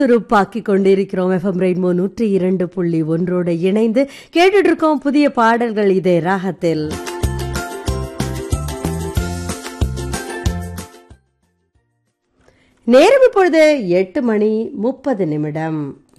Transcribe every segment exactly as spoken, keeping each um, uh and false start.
துருப்பாக்கி கொண்டிருக்கிறோம். FM rainbow நூற்றி இரண்டு புள்ளி ஒன்றோடு இணைந்து கேட்டுட்டு இருக்கோம் புதிய பாடல்கள் இதே ராகத்தில். நேரம் இப்பொழுது எட்டு மணி முப்பது நிமிடம்.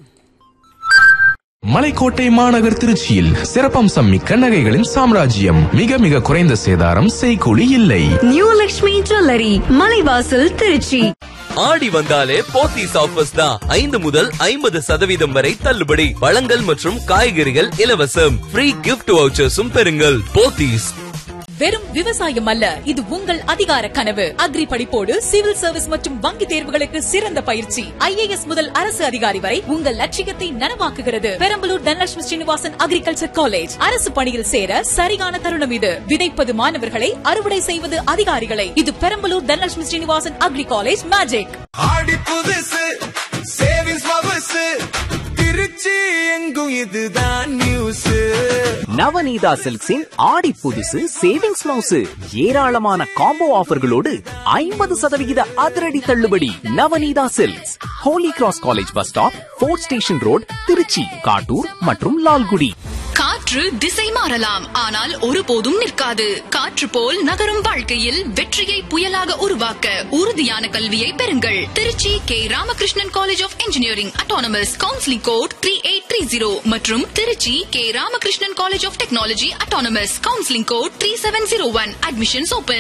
மலைக்கோட்டை மாநகர் திருச்சியில் சிறப்பம்சம் மிக்க நகைகளின் சாம்ராஜ்யம். மிக மிக குறைந்த சேதாரம், செய்கூலி இல்லை. New Lakshmi jewellery, Malaivasal, Trichy. ஆடி வந்தாலே போத்தீஸ் ஆஃபர்ஸ் தான். ஐந்து முதல் ஐம்பது சதவீதம் வரை தள்ளுபடி. பழங்கள் மற்றும் காய்கறிகள் இலவசம். ஃப்ரீ கிஃப்ட் வவுச்சர்ஸும் பெறுங்கள். போத்தீஸ். வெறும் விவசாயம் அல்ல, இது உங்கள் அதிகார கனவு. அக்ரி படிப்போடு சிவில் சர்வீஸ் மற்றும் வங்கி தேர்வுகளுக்கு சிறந்த பயிற்சி. ஐஏஎஸ் முதல் அரசு அதிகாரி வரை உங்கள் லட்சியத்தை நனவாக்குகிறது. Perambalur Dhanalakshmi Srinivasan agriculture college. அரசு பணியில் சேர சரியான தருணம் இது. விதைப்பது மாணவர்களை, அறுவடை செய்வது அதிகாரிகளை. இது Perambalur Dhanalakshmi Srinivasan agri college magic. ஆடி புதுசு சேவிங்ஸ் பவர்ஸ், திருச்சி எங்கும் இதுதான் நியூஸ். நவநீதா சில்க்ஸின் ஆடி புதுசு சேவிங்ஸ் மவுசு. ஏராளமான காம்போ ஆஃபர்களோடு ஐம்பது சதவிகித அதிரடி தள்ளுபடி. Navaneetha silks, Holi cross college bus stop, fort station road, Trichy, Kattur மற்றும் லால்குடி. காற்று திசை மாறலாம், ஆனால் ஒருபோதும் நிற்காது. காற்று போல் நகரும் வாழ்க்கையில் வெற்றியை புயலாக உருவாக்க உறுதியான கல்வியை பெறுங்கள். Trichy K Ramakrishnan college of engineering autonomous. Counselling code three eight three zero மற்றும் Trichy K Ramakrishnan college of technology autonomous. Counselling code three seven zero one. Admissions open.